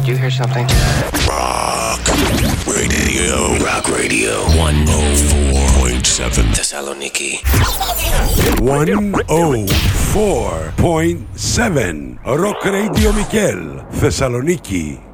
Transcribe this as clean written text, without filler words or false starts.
you hear something? Rock Radio. Rock Radio 104.7 Thessaloniki. 104.7 Rock Radio Mikel Thessaloniki.